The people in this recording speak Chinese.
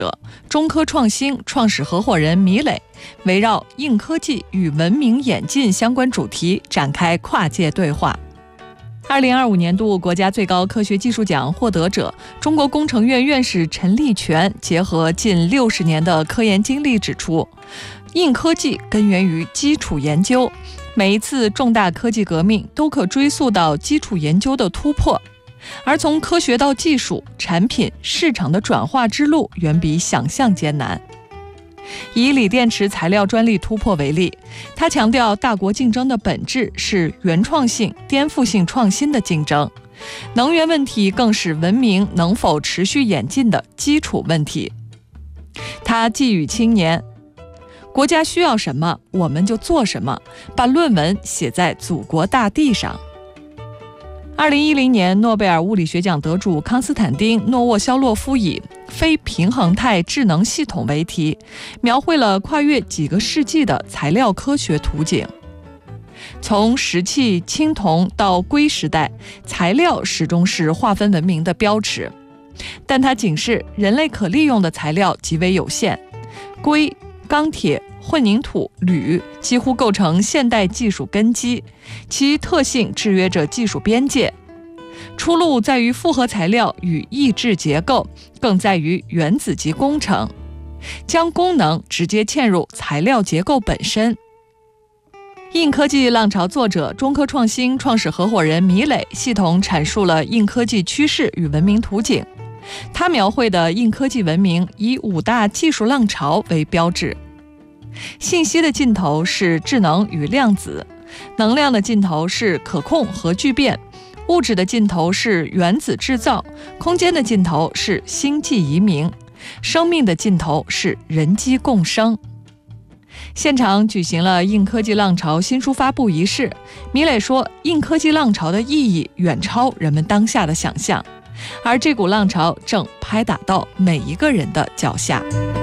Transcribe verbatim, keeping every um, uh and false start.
中科创新创始合伙人米磊，围绕硬科技与文明演进相关主题展开跨界对话。二零二五年度国家最高科学技术奖获得者、中国工程院院士陈立全结合近六十年的科研经历指出，硬科技根源于基础研究，每一次重大科技革命都可追溯到基础研究的突破，而从科学到技术、产品、市场的转化之路远比想象艰难。以锂电池材料专利突破为例，他强调大国竞争的本质是原创性、颠覆性创新的竞争，能源问题更是文明能否持续演进的基础问题。他寄语青年，国家需要什么我们就做什么，把论文写在祖国大地上。二零一零年诺贝尔物理学奖得主康斯坦丁·诺沃肖洛夫以非平衡态智能系统为题，描绘了跨越几个世纪的材料科学图景。从石器、青铜到硅时代，材料始终是划分文明的标尺，但它警示人类可利用的材料极为有限，硅、钢铁、混凝土、铝几乎构成现代技术根基，其特性制约着技术边界。出路在于复合材料与异质结构，更在于原子级工程，将功能直接嵌入材料结构本身。硬科技浪潮作者、中科创新创始合伙人米磊系统阐述了硬科技趋势与文明图景。他描绘的硬科技文明以五大技术浪潮为标志。信息的尽头是智能与量子，能量的尽头是可控和聚变，物质的尽头是原子制造，空间的尽头是星际移民，生命的尽头是人机共生。现场举行了硬科技浪潮新书发布仪式，米磊说，硬科技浪潮的意义远超人们当下的想象，而这股浪潮正拍打到每一个人的脚下。